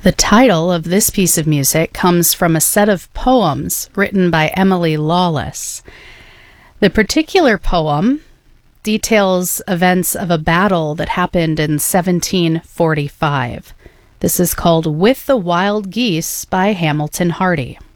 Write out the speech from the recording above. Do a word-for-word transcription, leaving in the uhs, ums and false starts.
The title of this piece of music comes from a set of poems written by Emily Lawless. The particular poem details events of a battle that happened in seventeen forty-five. This is called With the Wild Geese by Hamilton Hardy.